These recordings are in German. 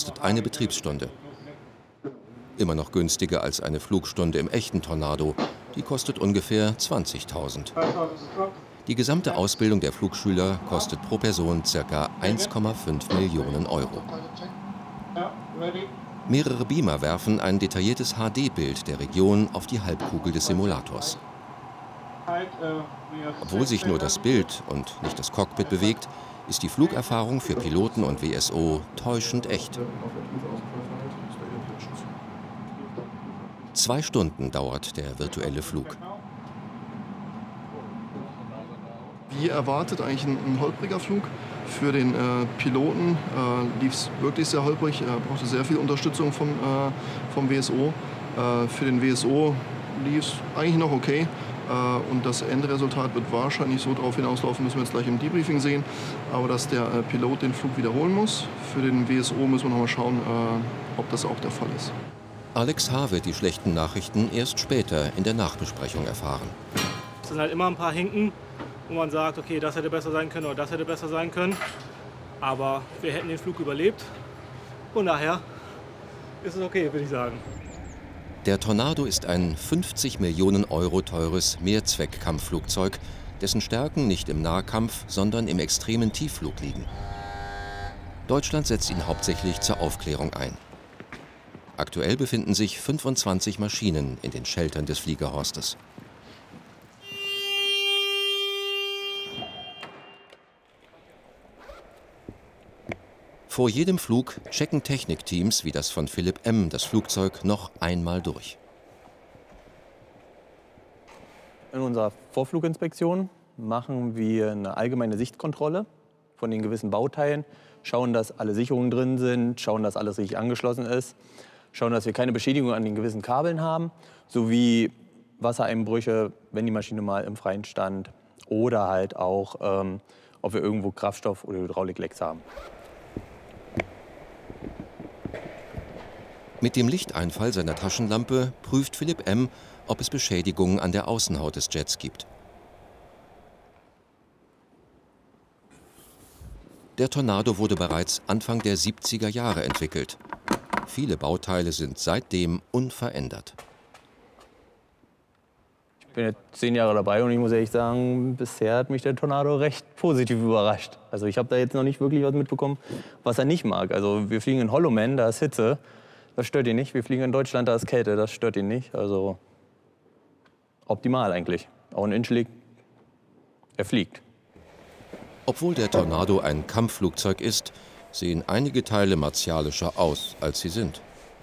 kostet eine Betriebsstunde. Immer noch günstiger als eine Flugstunde im echten Tornado. Die kostet ungefähr 20.000. Die gesamte Ausbildung der Flugschüler kostet pro Person ca. 1,5 Millionen Euro. Mehrere Beamer werfen ein detailliertes HD-Bild der Region auf die Halbkugel des Simulators. Obwohl sich nur das Bild und nicht das Cockpit bewegt, ist die Flugerfahrung für Piloten und WSO täuschend echt. 2 Stunden dauert der virtuelle Flug. Wie erwartet eigentlich ein holpriger Flug. Für den Piloten lief es wirklich sehr holprig, er brauchte sehr viel Unterstützung vom WSO. Für den WSO lief es eigentlich noch okay. Und das Endresultat wird wahrscheinlich so darauf hinauslaufen, müssen wir jetzt gleich im Debriefing sehen, aber dass der Pilot den Flug wiederholen muss. Für den WSO müssen wir noch mal schauen, ob das auch der Fall ist. Alex H. wird die schlechten Nachrichten erst später in der Nachbesprechung erfahren. Es sind halt immer ein paar Hinken, wo man sagt, okay, das hätte besser sein können oder das hätte besser sein können. Aber wir hätten den Flug überlebt. Von daher ist es okay, würde ich sagen. Der Tornado ist ein 50 Millionen Euro teures Mehrzweckkampfflugzeug, dessen Stärken nicht im Nahkampf, sondern im extremen Tiefflug liegen. Deutschland setzt ihn hauptsächlich zur Aufklärung ein. Aktuell befinden sich 25 Maschinen in den Sheltern des Fliegerhorstes. Vor jedem Flug checken Technikteams wie das von Philipp M. das Flugzeug noch einmal durch. In unserer Vorfluginspektion machen wir eine allgemeine Sichtkontrolle von den gewissen Bauteilen, schauen, dass alle Sicherungen drin sind, schauen, dass alles richtig angeschlossen ist, schauen, dass wir keine Beschädigung an den gewissen Kabeln haben, sowie Wassereinbrüche, wenn die Maschine mal im Freien stand, oder halt auch, ob wir irgendwo Kraftstoff- oder Hydrauliklecks haben. Mit dem Lichteinfall seiner Taschenlampe prüft Philipp M., ob es Beschädigungen an der Außenhaut des Jets gibt. Der Tornado wurde bereits Anfang der 70er Jahre entwickelt. Viele Bauteile sind seitdem unverändert. Ich bin jetzt 10 Jahre dabei und ich muss ehrlich sagen, bisher hat mich der Tornado recht positiv überrascht. Also ich habe da jetzt noch nicht wirklich was mitbekommen, was er nicht mag. Also wir fliegen in Holloman, da ist Hitze. Das stört ihn nicht. Wir fliegen in Deutschland, da ist Kälte, das stört ihn nicht. Also optimal eigentlich. Auch ein Inschlag, er fliegt. Obwohl der Tornado ein Kampfflugzeug ist, sehen einige Teile martialischer aus, als sie sind.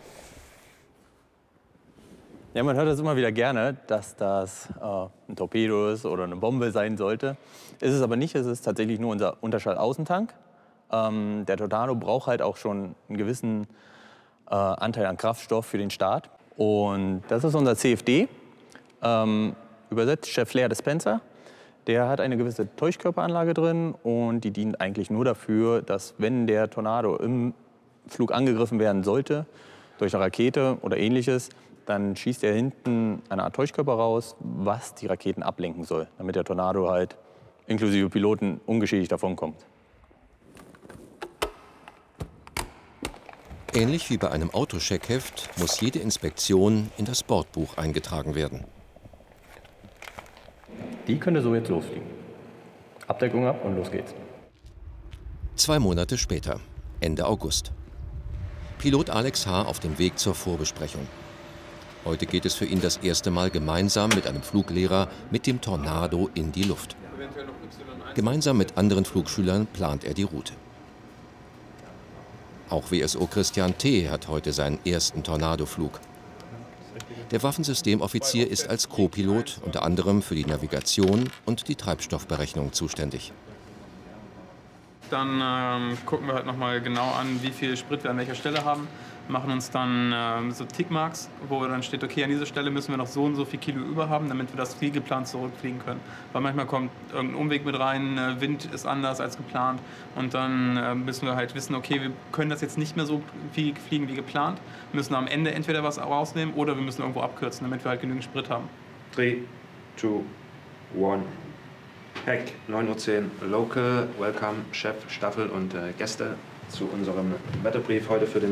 Ja, man hört das immer wieder gerne, dass das ein Torpedo ist oder eine Bombe sein sollte. Ist es aber nicht, es ist tatsächlich nur unser Unterschallaußentank. Der Tornado braucht halt auch schon einen gewissen Anteil an Kraftstoff für den Start. Und das ist unser CFD, übersetzt Chef Flare Dispenser. Der hat eine gewisse Täuschkörperanlage drin und die dient eigentlich nur dafür, dass wenn der Tornado im Flug angegriffen werden sollte, durch eine Rakete oder ähnliches, dann schießt er hinten eine Art Täuschkörper raus, was die Raketen ablenken soll, damit der Tornado halt inklusive Piloten ungeschädigt davonkommt. Ähnlich wie bei einem Autoscheckheft muss jede Inspektion in das Bordbuch eingetragen werden. Die könnte so jetzt losfliegen. Abdeckung ab und los geht's. 2 Monate später, Ende August. Pilot Alex H. auf dem Weg zur Vorbesprechung. Heute geht es für ihn das erste Mal gemeinsam mit einem Fluglehrer mit dem Tornado in die Luft. Gemeinsam mit anderen Flugschülern plant er die Route. Auch WSO Christian T. hat heute seinen ersten Tornadoflug. Der Waffensystemoffizier ist als Co-Pilot unter anderem für die Navigation und die Treibstoffberechnung zuständig. Dann gucken wir halt nochmal genau an, wie viel Sprit wir an welcher Stelle haben. Machen uns dann so Tickmarks, wo dann steht, okay, an dieser Stelle müssen wir noch so und so viel Kilo über haben, damit wir das Fliegeplan zurückfliegen können. Weil manchmal kommt irgendein Umweg mit rein, Wind ist anders als geplant und dann müssen wir halt wissen, okay, wir können das jetzt nicht mehr so fliegen wie geplant, müssen am Ende entweder was rausnehmen oder wir müssen irgendwo abkürzen, damit wir halt genügend Sprit haben. 3, 2, 1. Heck, 9:10 Uhr, Local, Welcome, Chef, Staffel und Gäste zu unserem Wetterbrief heute für den